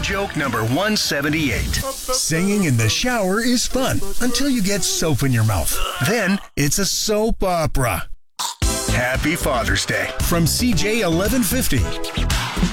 joke number 178. Singing in the shower is fun until you get soap in your mouth. Then it's a soap opera. Happy Father's Day From CJ 1150.